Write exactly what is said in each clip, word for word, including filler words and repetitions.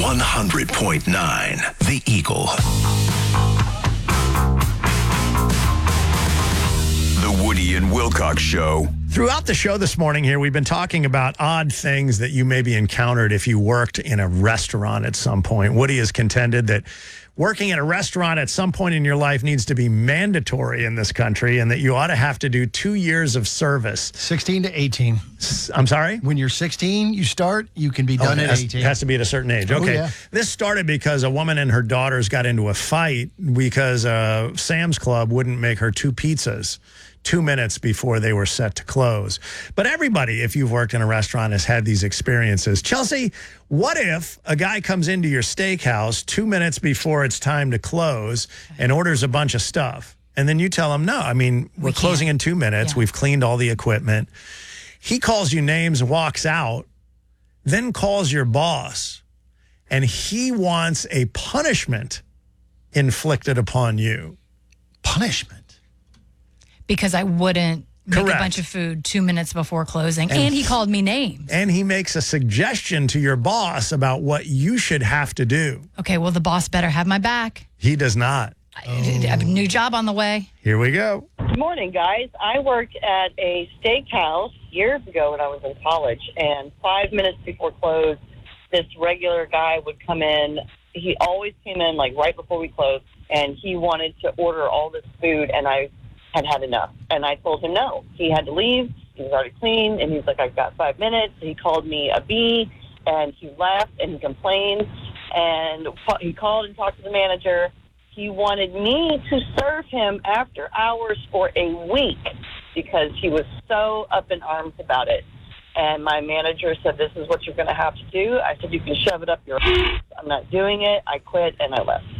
one hundred point nine The Eagle. The Woody and Wilcox Show. Throughout the show this morning here, we've been talking about odd things that you maybe encountered if you worked in a restaurant at some point. Woody has contended that working at a restaurant at some point in your life needs to be mandatory in this country and that you ought to have to do two years of service. sixteen to eighteen. I'm sorry? When you're sixteen, you start, you can be done oh, at has, eighteen. It has to be at a certain age. Okay. Oh, yeah. This started because a woman and her daughters got into a fight because uh, Sam's Club wouldn't make her two pizzas two minutes before they were set to close. But everybody, if you've worked in a restaurant, has had these experiences. Chelsea, what if a guy comes into your steakhouse two minutes before it's time to close and orders a bunch of stuff? And then you tell him, no, I mean, we're We closing can't. in two minutes. Yeah. We've cleaned all the equipment. He calls you names, walks out, then calls your boss, and he wants a punishment inflicted upon you. Punishment? Because I wouldn't make Correct. a bunch of food two minutes before closing. And- And, he called me names. And he makes a suggestion to your boss about what you should have to do. Okay, well, the boss better have my back. He does not. I, I have a new job on the way. Here we go. Good morning, guys. I worked at a steakhouse years ago when I was in college, and five minutes before close, this regular guy would come in. He always came in, like, right before we closed, and he wanted to order all this food, and I had had enough. And I told him no. He had to leave. He was already clean, and he's like, I've got five minutes. He called me a bee, and he left, and he complained, and he called and talked to the manager. He wanted me to serve him after hours for a week because he was so up in arms about it. And my manager said, this is what you're going to have to do. I said, you can shove it up your ass. I'm not doing it. I quit, and I left.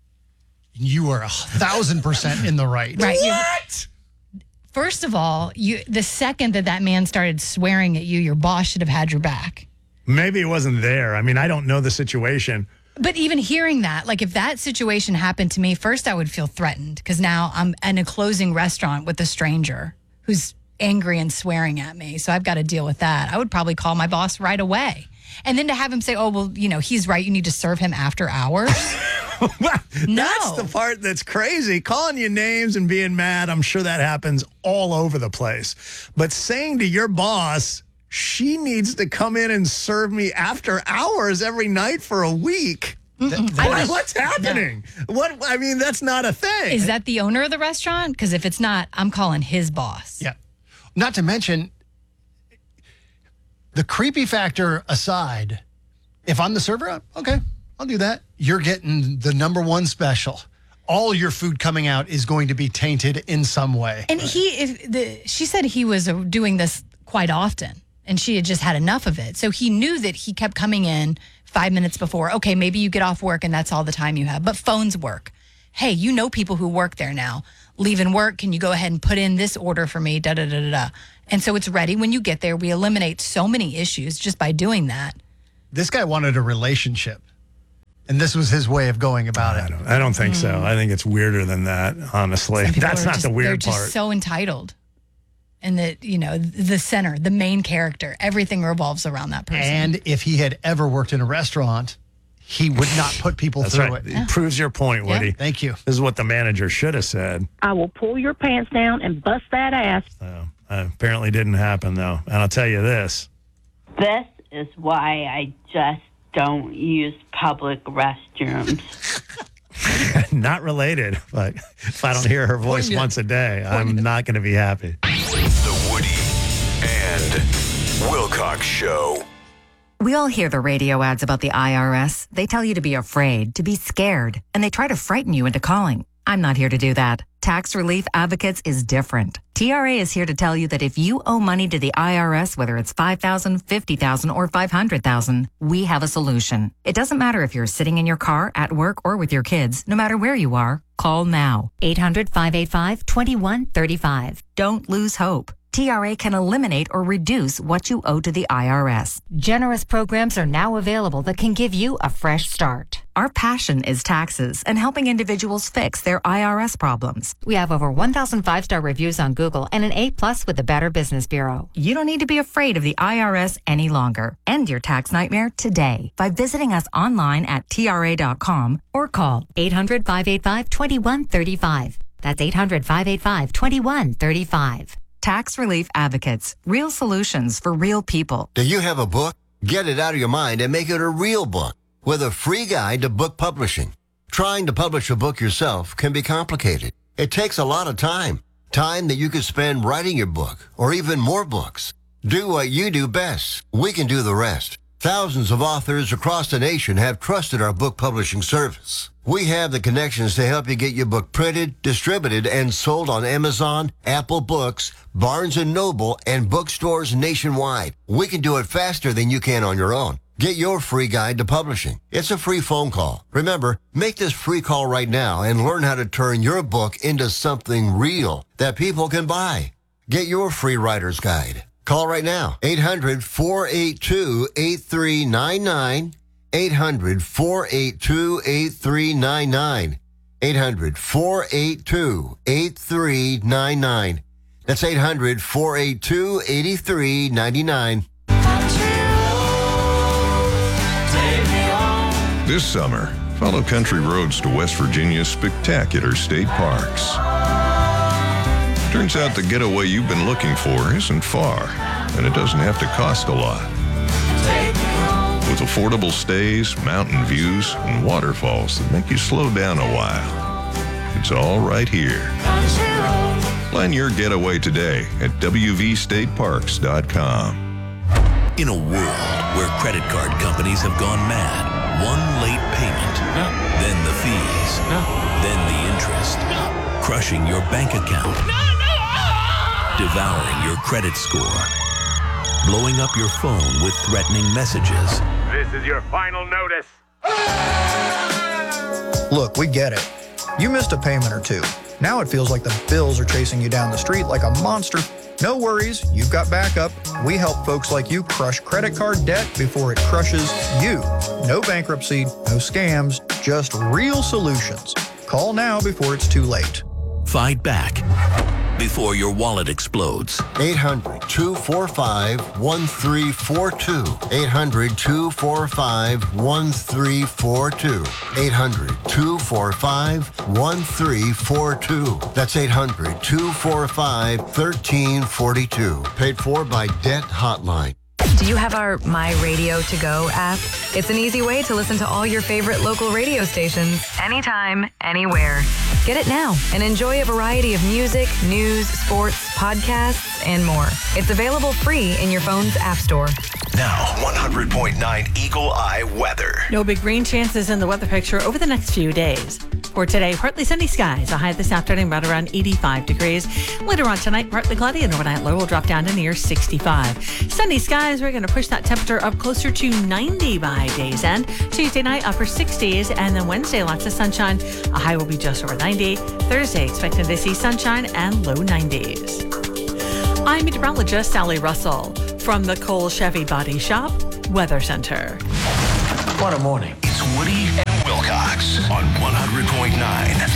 You are a thousand percent in the right. Right. What? First of all, you the second that that man started swearing at you, your boss should have had your back. Maybe it wasn't there. I mean, I don't know the situation. But even hearing that, like if that situation happened to me, first I would feel threatened because now I'm in a closing restaurant with a stranger who's angry and swearing at me. So I've got to deal with that. I would probably call my boss right away. And then to have him say, oh, well, you know, he's right. You need to serve him after hours. No. That's the part that's crazy. Calling you names and being mad, I'm sure that happens all over the place. But saying to your boss, she needs to come in and serve me after hours every night for a week. Th- What, what's happening? What I mean, that's not a thing. Is that the owner of the restaurant? Because if it's not, I'm calling his boss. Yeah. Not to mention, the creepy factor aside, if I'm the server, okay, I'll do that. You're getting the number one special. All your food coming out is going to be tainted in some way. And he, if the, she said he was uh, doing this quite often, and she had just had enough of it. So he knew that he kept coming in five minutes before. Okay, maybe you get off work and that's all the time you have. But phones work. Hey, you know people who work there now. Leaving work, can you go ahead and put in this order for me? Da da da da da. And so it's ready when you get there. We eliminate so many issues just by doing that. This guy wanted a relationship, and this was his way of going about I it. don't, I don't think so. I think it's weirder than that, honestly. Some people That's are not just- the They're weird just part. so entitled. And that, you know, the center, the main character, everything revolves around that person. And if he had ever worked in a restaurant, he would not put people That's through right. it. It proves your point, Yeah. Woody. Thank you. This is what the manager should have said. I will pull your pants down and bust that ass. Uh, apparently didn't happen, though. And I'll tell you this. This is why I just don't use public restrooms. Not related, but if I don't hear her voice Poignant. once a day, I'm not going to be happy. The Woody and Wilcox Show. We all hear the radio ads about the I R S. They tell you to be afraid, to be scared, and they try to frighten you into calling. I'm not here to do that. Tax Relief Advocates is different. T R A is here to tell you that if you owe money to the I R S, whether it's five thousand dollars, fifty thousand dollars, or five hundred thousand dollars, we have a solution. It doesn't matter if you're sitting in your car, at work, or with your kids. No matter where you are, call now. eight hundred, five eight five, two one three five. Don't lose hope. T R A can eliminate or reduce what you owe to the I R S. Generous programs are now available that can give you a fresh start. Our passion is taxes and helping individuals fix their I R S problems. We have over one thousand five-star reviews on Google and an A plus with the Better Business Bureau. You don't need to be afraid of the I R S any longer. End your tax nightmare today by visiting us online at T R A dot com or call eight hundred, five eight five, two one three five. That's eight hundred, five eight five, two one three five. Tax Relief Advocates. Real solutions for real people. Do you have a book? Get it out of your mind and make it a real book with a free guide to book publishing. Trying to publish a book yourself can be complicated. It takes a lot of time. Time that you could spend writing your book or even more books. Do what you do best. We can do the rest. Thousands of authors across the nation have trusted our book publishing service. We have the connections to help you get your book printed, distributed, and sold on Amazon, Apple Books, Barnes and Noble, and bookstores nationwide. We can do it faster than you can on your own. Get your free guide to publishing. It's a free phone call. Remember, make this free call right now and learn how to turn your book into something real that people can buy. Get your free writer's guide. Call right now, eight hundred, four eight two, eight three nine nine, eight hundred, four eight two, eight three nine nine, eight hundred, four eight two, eight three nine nine. That's eight hundred, four eight two, eight three nine nine. This summer, follow country roads to West Virginia's spectacular state parks. Turns out the getaway you've been looking for isn't far, and it doesn't have to cost a lot. With affordable stays, mountain views, and waterfalls that make you slow down a while. It's all right here. Plan your getaway today at W V state parks dot com. In a world where credit card companies have gone mad, one late payment, no. then the fees, no. then the interest, no. crushing your bank account, no, no. devouring your credit score, blowing up your phone with threatening messages. This is your final notice. Look, we get it. You missed a payment or two. Now it feels like the bills are chasing you down the street like a monster. No worries, you've got backup. We help folks like you crush credit card debt before it crushes you. No bankruptcy, no scams, just real solutions. Call now before it's too late. Fight back before your wallet explodes. eight hundred, two four five, one three four two. eight hundred, two four five, one three four two. eight hundred, two four five, one three four two. That's eight hundred, two four five, one three four two. Paid for by Debt Hotline. Do you have our My Radio To Go app? It's an easy way to listen to all your favorite local radio stations anytime, anywhere. Get it now and enjoy a variety of music, news, sports, podcasts, and more. It's available free in your phone's app store. Now, one hundred point nine Eagle Eye weather. No big rain chances in the weather picture over the next few days. For today, partly sunny skies. A high this afternoon right around eighty-five degrees. Later on tonight, partly cloudy and overnight low will drop down to near sixty-five. Sunny skies, we're going to push that temperature up closer to ninety by day's end. Tuesday night, upper sixties, and then Wednesday, lots of sunshine. A high will be just over ninety. Thursday, expected to see sunshine and low nineties. I'm meteorologist Sally Russell from the Cole Chevy Body Shop Weather Center. What a morning. It's Woody and Wilcox on one hundred point nine